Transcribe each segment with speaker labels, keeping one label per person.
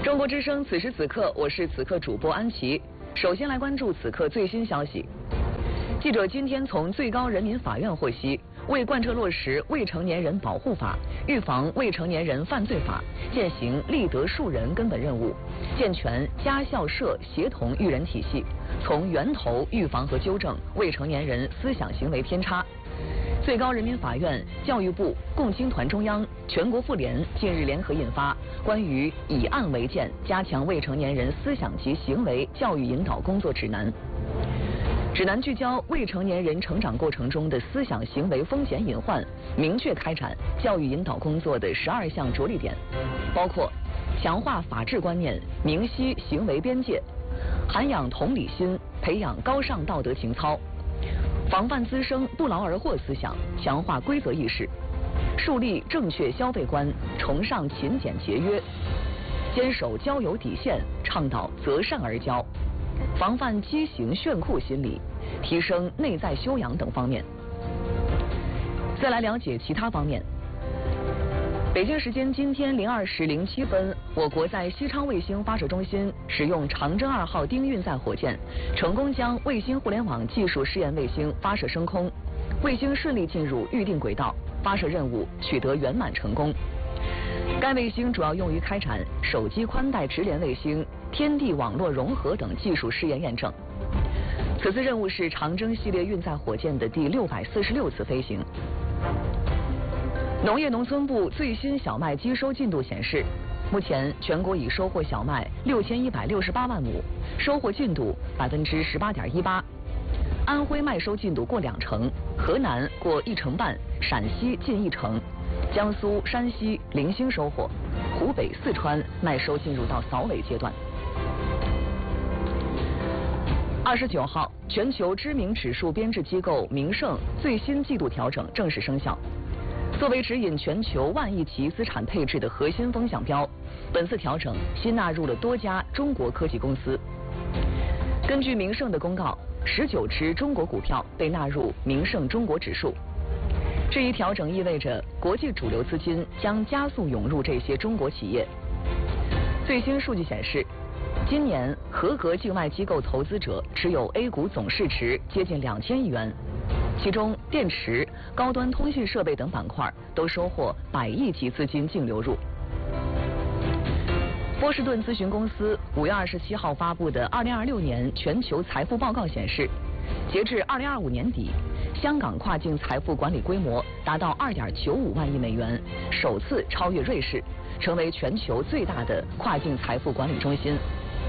Speaker 1: 中国之声此时此刻，我是此刻主播安琪。首先来关注此刻最新消息。记者今天从最高人民法院获悉，为贯彻落实《未成年人保护法》、预防未成年人犯罪法，践行立德树人根本任务，健全家校社协同育人体系，从源头预防和纠正未成年人思想行为偏差。最高人民法院、教育部、共青团中央、全国妇联近日联合印发《关于以案为鉴，加强未成年人思想及行为教育引导工作指南》。指南聚焦未成年人成长过程中的思想行为风险隐患，明确开展教育引导工作的12项着力点，包括强化法治观念，明晰行为边界，涵养同理心，培养高尚道德情操，防范滋生不劳而获思想，强化规则意识，树立正确消费观，崇尚勤俭节约，坚守交友底线，倡导择善而交，防范畸形炫酷心理，提升内在修养等方面。再来了解其他方面。北京时间今天02时07分，我国在西昌卫星发射中心使用长征2号丁运载火箭，成功将卫星互联网技术试验卫星发射升空，卫星顺利进入预定轨道，发射任务取得圆满成功。该卫星主要用于开展手机宽带直连卫星、天地网络融合等技术试验验证。此次任务是长征系列运载火箭的第646次飞行。农业农村部最新小麦机收进度显示，目前全国已收获小麦6168万亩，收获进度18.18%。安徽麦收进度过2成，河南过1成半，陕西近1成，江苏、山西零星收获，湖北、四川麦收进入到扫尾阶段。29号，全球知名指数编制机构明晟最新季度调整正式生效。作为指引全球万亿级资产配置的核心风向标，本次调整新纳入了多家中国科技公司。根据明晟的公告，19只中国股票被纳入明晟中国指数。这一调整意味着国际主流资金将加速涌入这些中国企业。最新数据显示，今年合格境外机构投资者持有 A 股总市值接近2000亿元，其中电池、高端通信设备等板块都收获100亿级资金净流入。波士顿咨询公司5月27号发布的2026年全球财富报告显示，截至2025年底，香港跨境财富管理规模达到2.95万亿美元，首次超越瑞士，成为全球最大的跨境财富管理中心。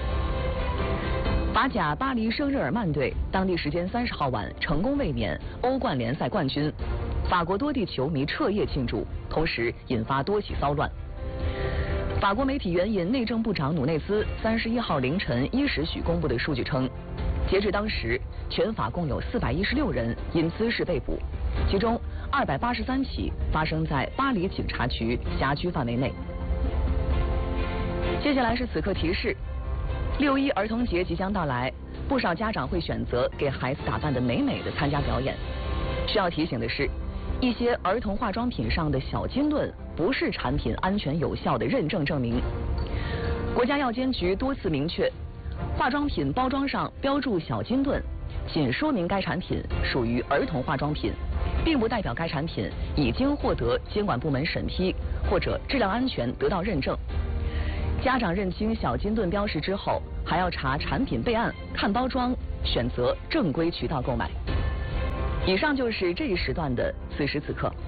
Speaker 1: 法甲巴黎圣日耳曼队当地时间30号晚成功卫冕欧冠联赛冠军，法国多地球迷彻夜庆祝，同时引发多起骚乱。法国媒体援引内政部长努内兹31号凌晨1时许公布的数据称，截至当时，全法共有416人因滋事被捕，其中283起发生在巴黎警察局辖区范围内。接下来是此刻提示：6·1儿童节即将到来，不少家长会选择给孩子打扮得美美的参加表演。需要提醒的是，一些儿童化妆品上的小金盾不是产品安全有效的认证证明。国家药监局多次明确，化妆品包装上标注小金盾，仅说明该产品属于儿童化妆品，并不代表该产品已经获得监管部门审批或者质量安全得到认证。家长认清小金盾标识之后，还要查产品备案、看包装，选择正规渠道购买。以上就是这一时段的此时此刻。